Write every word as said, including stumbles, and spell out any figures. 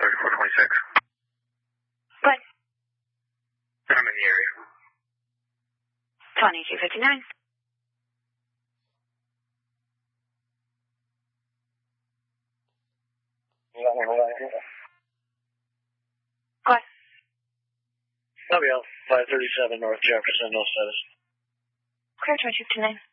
thirty-four twenty-six. What? I'm in the area. twenty-two fifty-nine. What? W L five thirty-seven North Jefferson, no status. Clear twenty-two fifty-nine.